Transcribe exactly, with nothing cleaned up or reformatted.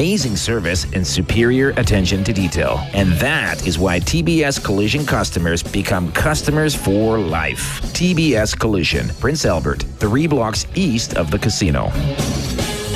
amazing service and superior attention to detail. And that is why T B S Collision customers become customers for life. T B S Collision, Prince Albert, three blocks east of the casino.